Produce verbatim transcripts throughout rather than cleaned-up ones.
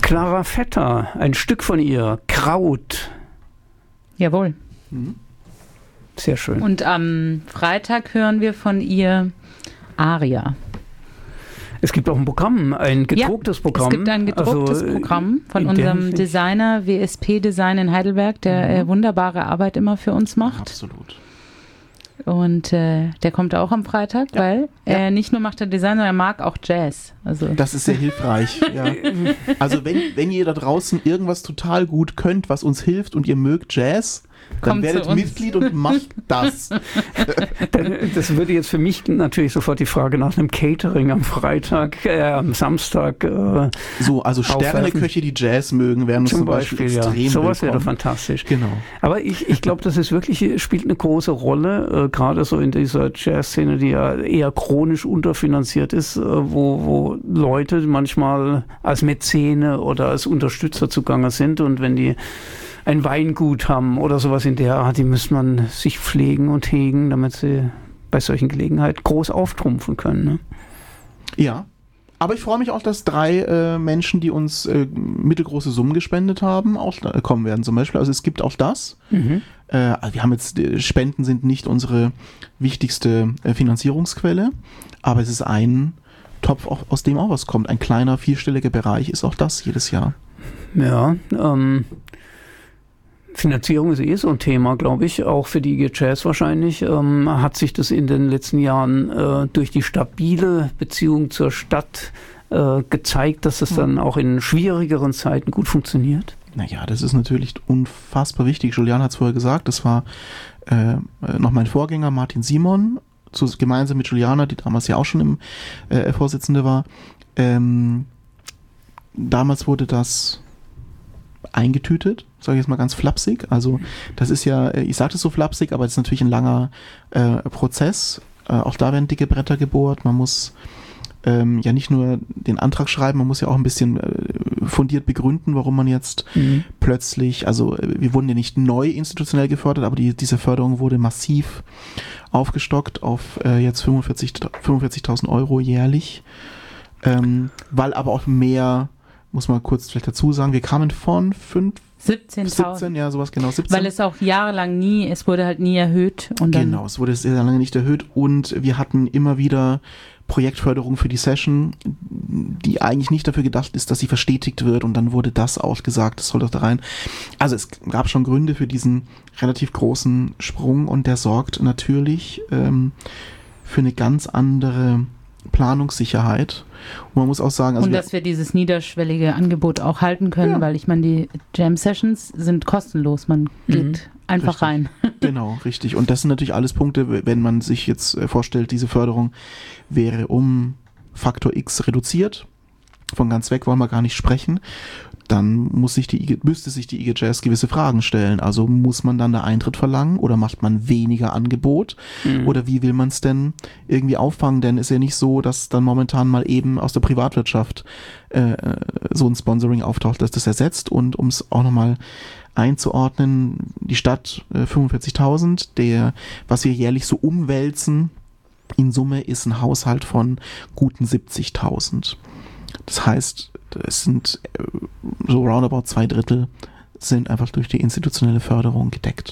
Clara Vetter, ein Stück von ihr, Kraut. Jawohl. Mhm. Sehr schön. Und am Freitag hören wir von ihr Aria. Es gibt auch ein Programm, ein gedrucktes ja, Programm. Es gibt ein gedrucktes also, Programm von unserem Designer W S P Design in Heidelberg, der mhm. äh, wunderbare Arbeit immer für uns macht. Absolut. Und äh, der kommt auch am Freitag, ja. weil er ja. nicht nur macht er Design, sondern er mag auch Jazz. Also. Das ist sehr hilfreich. Ja. Also wenn, wenn ihr da draußen irgendwas total gut könnt, was uns hilft und ihr mögt Jazz, dann Kommt werdet Mitglied und macht das. Das würde jetzt für mich natürlich sofort die Frage nach einem Catering am Freitag, äh, am Samstag. Äh, so, also Sterneköche, die Jazz mögen, werden uns zum, zum Beispiel, Beispiel extrem ja. Sowas willkommen. wäre fantastisch. Genau. Aber ich, ich glaube, das ist wirklich, spielt eine große Rolle, äh, gerade so in dieser Jazz-Szene, die ja eher chronisch unterfinanziert ist, äh, wo, wo Leute manchmal als Mäzene oder als Unterstützer zugange sind, und wenn die ein Weingut haben oder sowas in der Art, die muss man sich pflegen und hegen, damit sie bei solchen Gelegenheiten groß auftrumpfen können. Ne? Ja, aber ich freue mich auch, dass drei äh, Menschen, die uns äh, mittelgroße Summen gespendet haben, auch äh, kommen werden zum Beispiel. Also es gibt auch das. Mhm. Äh, also wir haben jetzt, äh, Spenden sind nicht unsere wichtigste äh, Finanzierungsquelle, aber es ist ein Topf, auch, aus dem auch was kommt. Ein kleiner, vierstelliger Bereich ist auch das jedes Jahr. Ja, ähm... Finanzierung ist eh so ein Thema, glaube ich, auch für die I G Jazz wahrscheinlich. Ähm, hat sich das in den letzten Jahren äh, durch die stabile Beziehung zur Stadt äh, gezeigt, dass das dann auch in schwierigeren Zeiten gut funktioniert? Naja, das ist natürlich unfassbar wichtig. Julian hat es vorher gesagt, das war äh, noch mein Vorgänger Martin Simon, zu, gemeinsam mit Juliana, die damals ja auch schon im äh, Vorsitzende war. Ähm, damals wurde das eingetütet, sage ich jetzt mal ganz flapsig. Also das ist ja, ich sage das so flapsig, aber das ist natürlich ein langer äh, Prozess. Äh, auch da werden dicke Bretter gebohrt. Man muss ähm, ja nicht nur den Antrag schreiben, man muss ja auch ein bisschen äh, fundiert begründen, warum man jetzt mhm. plötzlich, also wir wurden ja nicht neu institutionell gefördert, aber die, diese Förderung wurde massiv aufgestockt auf äh, jetzt fünfundvierzigtausend Euro jährlich, ähm, weil aber auch mehr, muss man kurz vielleicht dazu sagen, wir kamen von fünf, siebzehntausend. siebzehn, ja, sowas genau, siebzehn. Weil es auch jahrelang nie, es wurde halt nie erhöht. Und dann genau, es wurde sehr lange nicht erhöht, und wir hatten immer wieder Projektförderung für die Session, die eigentlich nicht dafür gedacht ist, dass sie verstetigt wird, und dann wurde das ausgesagt, das soll doch da rein. Also es gab schon Gründe für diesen relativ großen Sprung, und der sorgt natürlich ähm, für eine ganz andere Planungssicherheit. Und man muss auch sagen, also und dass wir, wir dieses niederschwellige Angebot auch halten können, ja. weil ich meine, die Jam-Sessions sind kostenlos, man geht mhm. einfach richtig. rein. Genau, richtig. Und das sind natürlich alles Punkte, wenn man sich jetzt vorstellt, diese Förderung wäre um Faktor X reduziert, von ganz weg wollen wir gar nicht sprechen, dann muss sich die I G, müsste sich die I G Jazz gewisse Fragen stellen. Also muss man dann da Eintritt verlangen oder macht man weniger Angebot? Mhm. Oder wie will man es denn irgendwie auffangen? Denn es ist ja nicht so, dass dann momentan mal eben aus der Privatwirtschaft äh, so ein Sponsoring auftaucht, dass das ersetzt. Und um es auch nochmal einzuordnen, die Stadt äh, fünfundvierzigtausend, der, was wir jährlich so umwälzen, in Summe ist ein Haushalt von guten siebzigtausend. Das heißt, es sind so roundabout zwei Drittel sind einfach durch die institutionelle Förderung gedeckt.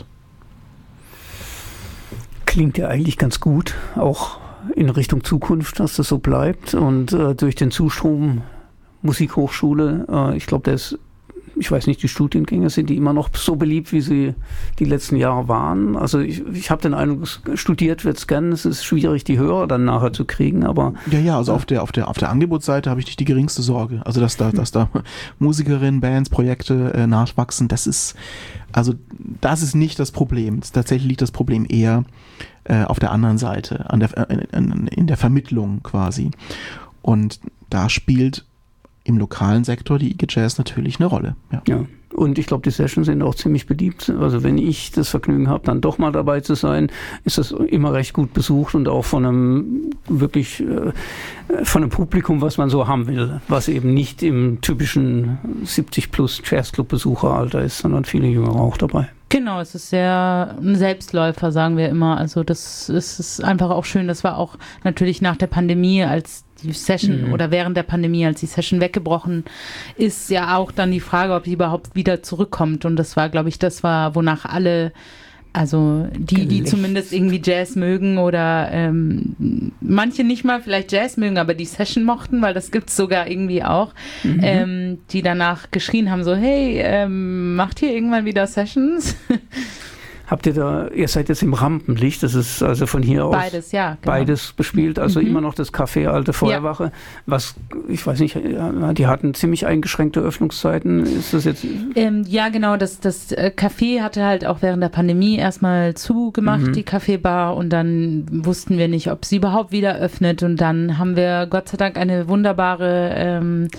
Klingt ja eigentlich ganz gut, auch in Richtung Zukunft, dass das so bleibt. Und äh, durch den Zustrom Musikhochschule, äh, ich glaube, der ist, ich weiß nicht, die Studiengänge, sind die immer noch so beliebt, wie sie die letzten Jahre waren? Also ich, ich habe den Eindruck, studiert wird es gern, es ist schwierig, die Hörer dann nachher zu kriegen, aber... Ja, ja, also äh, auf der auf der auf der Angebotsseite habe ich nicht die geringste Sorge. Also dass da, dass da Musikerinnen, Bands, Projekte äh, nachwachsen, das ist, also das ist nicht das Problem. Tatsächlich liegt das Problem eher äh, auf der anderen Seite, an der, äh, in, in der Vermittlung quasi. Und da spielt im lokalen Sektor die I G Jazz natürlich eine Rolle. Ja, ja. Und ich glaube, die Sessions sind auch ziemlich beliebt. Also wenn ich das Vergnügen habe, dann doch mal dabei zu sein, ist das immer recht gut besucht und auch von einem wirklich äh, von einem Publikum, was man so haben will, was eben nicht im typischen siebzig plus Jazzclub-Besucheralter ist, sondern viele Jüngere auch dabei. Genau, es ist sehr ein Selbstläufer, sagen wir immer. Also das ist, ist einfach auch schön. Das war auch natürlich nach der Pandemie, als die Session mhm. oder während der Pandemie, als die Session weggebrochen ist, ja auch dann die Frage, ob die überhaupt wieder zurückkommt. Und das war, glaube ich, das war, wonach alle, also die, die zumindest irgendwie Jazz mögen oder ähm, manche nicht mal vielleicht Jazz mögen, aber die Session mochten, weil das gibt's sogar irgendwie auch, mhm. ähm, die danach geschrien haben, so hey, ähm, macht ihr irgendwann wieder Sessions? Habt ihr da, ihr seid jetzt im Rampenlicht, das ist also von hier aus beides, ja, genau. beides bespielt, also mhm. immer noch das Café Alte Feuerwache, ja. was, ich weiß nicht, die hatten ziemlich eingeschränkte Öffnungszeiten, ist das jetzt? Ähm, ja, genau, das, das Café hatte halt auch während der Pandemie erstmal zugemacht, mhm. die Kaffeebar, und dann wussten wir nicht, ob sie überhaupt wieder öffnet, und dann haben wir Gott sei Dank eine wunderbare ähm,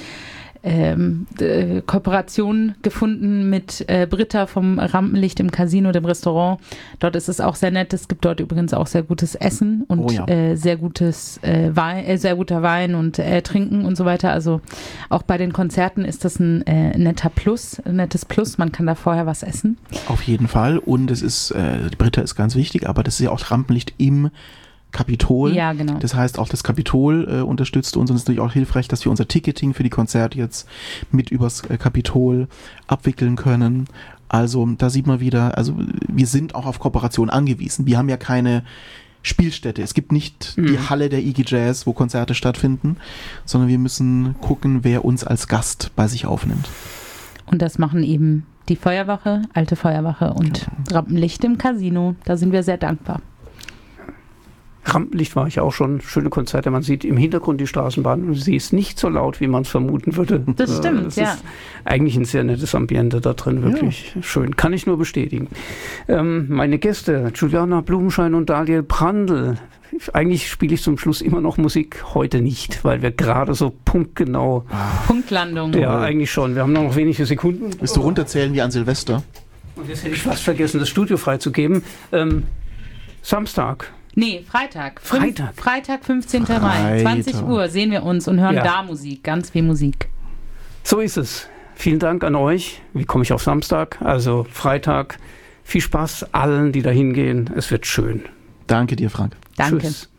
Ähm, äh, Kooperation gefunden mit äh, Britta vom Rampenlicht im Casino, dem Restaurant. Dort ist es auch sehr nett. Es gibt dort übrigens auch sehr gutes Essen und oh ja. äh, sehr gutes äh, Wein, äh, sehr guter Wein und äh, Trinken und so weiter. Also auch bei den Konzerten ist das ein äh, netter Plus, ein nettes Plus. Man kann da vorher was essen. Auf jeden Fall. Und es ist, äh, Britta ist ganz wichtig, aber das ist ja auch Rampenlicht im Kapitol. Ja, genau. Das heißt, auch das Kapitol äh, unterstützt uns, und es ist natürlich auch hilfreich, dass wir unser Ticketing für die Konzerte jetzt mit übers äh, Kapitol abwickeln können. Also da sieht man wieder, also wir sind auch auf Kooperation angewiesen. Wir haben ja keine Spielstätte. Es gibt nicht mhm. die Halle der I G Jazz, wo Konzerte stattfinden, sondern wir müssen gucken, wer uns als Gast bei sich aufnimmt. Und das machen eben die Feuerwache, Alte Feuerwache und ja. Rampenlicht im Casino. Da sind wir sehr dankbar. Rampenlicht war ich auch schon, schöne Konzerte, man sieht im Hintergrund die Straßenbahn und sie ist nicht so laut, wie man es vermuten würde. Das stimmt, das ja. ist eigentlich ein sehr nettes Ambiente da drin, wirklich ja. schön, kann ich nur bestätigen. Ähm, meine Gäste, Juliana Blumenschein und Daniel Brandl, eigentlich spiele ich zum Schluss immer noch Musik, heute nicht, weil wir gerade so punktgenau... Punktlandung. Ja, eigentlich schon, wir haben noch wenige Sekunden. Willst du runterzählen wie an Silvester? Und jetzt hätte ich fast vergessen, das Studio freizugeben. Ähm, Samstag. Nee, Freitag. Freitag. Fünf, Freitag, fünfzehnten Mai, zwanzig Uhr sehen wir uns und hören ja. da Musik, ganz viel Musik. So ist es. Vielen Dank an euch. Wie komme ich auf Samstag? Also Freitag. Viel Spaß allen, die da hingehen. Es wird schön. Danke dir, Frank. Danke. Tschüss.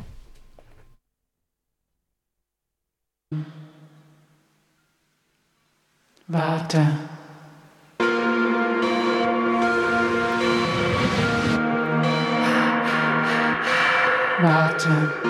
Warte. Warte.